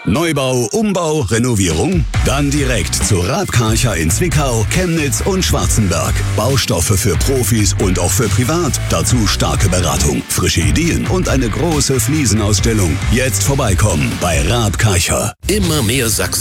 Neubau, Umbau, Renovierung? Dann direkt zu Raab Karcher in Zwickau, Chemnitz und Schwarzenberg. Baustoffe für Profis und auch für privat. Dazu starke Beratung, frische Ideen und eine große Fliesenausstellung. Jetzt vorbeikommen bei Raab Karcher. Immer mehr Sachsen